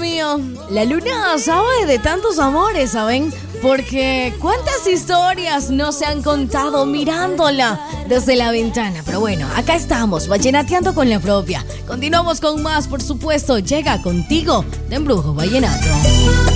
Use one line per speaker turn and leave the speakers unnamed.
mío, la luna sabe de tantos amores, ¿saben? Porque cuántas historias no se han contado mirándola desde la ventana. Pero bueno, acá estamos, vallenateando con la propia. Continuamos con más, por supuesto. Llega contigo de Embrujo Vallenato.